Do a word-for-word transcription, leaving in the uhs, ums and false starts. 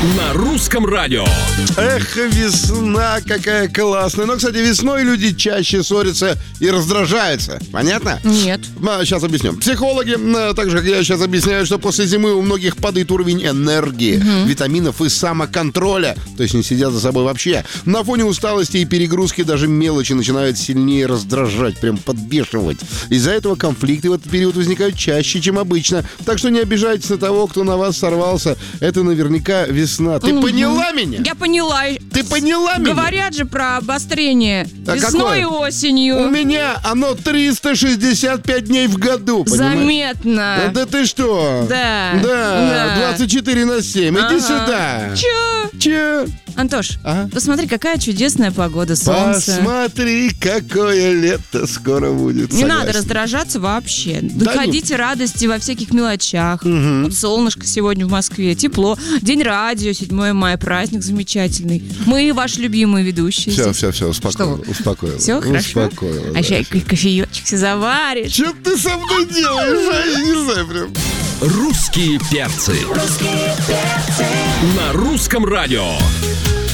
На русском радио. Эх, весна какая классная. Но, кстати, весной люди чаще ссорятся и раздражаются. Понятно? Нет. А, сейчас объясню. Психологи, а, так же, как я сейчас объясняю, что после зимы у многих падает уровень энергии, угу. витаминов и самоконтроля. То есть не сидят за собой вообще. На фоне усталости и перегрузки даже мелочи начинают сильнее раздражать, прям подбешивать. Из-за этого конфликты в этот период возникают чаще, чем обычно. Так что не обижайтесь на того, кто на вас сорвался. Это наверняка весна. Ты угу. поняла меня? Я поняла. Ты поняла меня? Говорят же про обострение а весной какое? И осенью. У меня оно триста шестьдесят пять дней в году, понимаешь? Заметно. Да ты что? Да. Да, да. двадцать четыре на семь. Иди ага. сюда. Чё? Чё? Антош, ага. посмотри, какая чудесная погода, солнце. Посмотри, какое лето скоро будет. Не Согласен. надо раздражаться вообще. Да Находите не... радости во всяких мелочах. Угу. Вот солнышко сегодня в Москве, тепло. День радио, седьмое мая, праздник замечательный. Мы ваши любимые ведущие. Все, здесь. все, все, успокоила. успокоила. Все, хорошо? Успокоила. А сейчас кофеечек себе заваришь. Что ты со мной делаешь? Я не знаю прям. Русские перцы. Русские перцы. На русском радио.